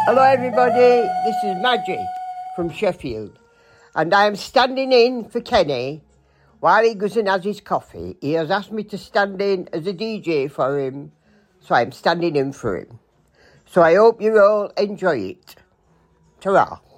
Hello everybody, this is Maggie from Sheffield and I am standing in for Kenny while he goes and has his coffee. He has asked me to stand in as a DJ for him, so I'm standing in for him. So I hope you all enjoy it. Ta-ra.